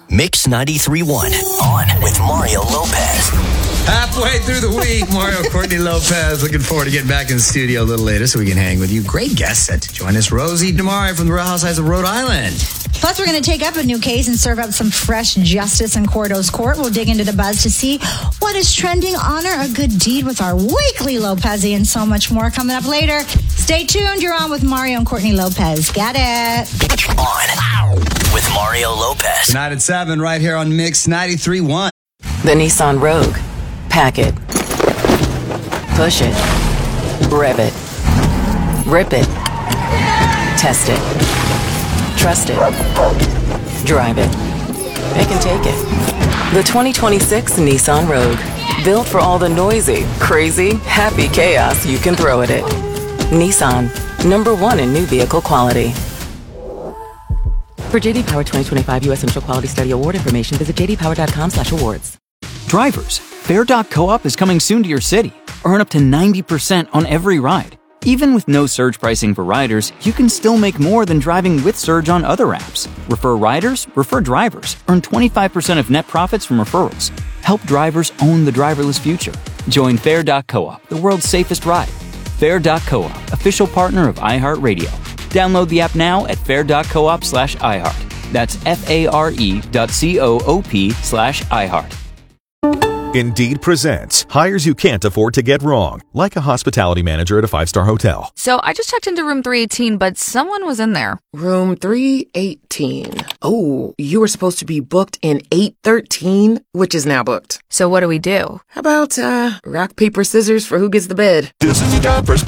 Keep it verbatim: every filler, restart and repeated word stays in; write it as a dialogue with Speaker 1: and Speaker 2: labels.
Speaker 1: Mix ninety-three point one on with Mario Lopez.
Speaker 2: Halfway through the week, Mario Courtney Lopez. Looking forward to getting back in the studio a little later so we can hang with you. Great guest set to join us. Rosie DeMario from the Real Housewives of Rhode Island.
Speaker 3: Plus, we're going to take up a new case and serve up some fresh justice in Cordo's court. We'll dig into the buzz to see what is trending, honor a good deed with our weekly Lopezi, and so much more coming up later. Stay tuned. You're on with Mario and Courtney Lopez. Got it.
Speaker 1: On with Mario Lopez.
Speaker 2: Tonight at seven, right here on Mix ninety-three point one.
Speaker 4: The Nissan Rogue. Pack it. Push it. Rev it. Rip it. Test it. Trust it. Drive it. It can take it. The twenty twenty-six Nissan Rogue. Built for all the noisy, crazy, happy chaos you can throw at it. Nissan. Number one in new vehicle quality. For J D Power twenty twenty-five U S Initial Quality Study Award information, visit j d power dot com slash awards.
Speaker 5: Drivers, Fair dot co-op is coming soon to your city. Earn up to ninety percent on every ride. Even with no surge pricing for riders, you can still make more than driving with surge on other apps. Refer riders, refer drivers. Earn twenty-five percent of net profits from referrals. Help drivers own the driverless future. Join Fair dot co-op, the world's safest ride. Fair dot co-op, official partner of iHeartRadio. Download the app now at fair dot coop slash iHeart. That's F-A-R-E dot C-O-O-P slash iHeart.
Speaker 6: Indeed presents hires you can't afford to get wrong, like a hospitality manager at a five-star hotel.
Speaker 7: So I just checked into room three eighteen, but someone was in there.
Speaker 8: Room three eighteen. Oh, you were supposed to be booked in eight thirteen, which is now booked.
Speaker 7: So what do we do?
Speaker 8: How about, uh, rock, paper, scissors for who gets the bed?
Speaker 6: This is your job first.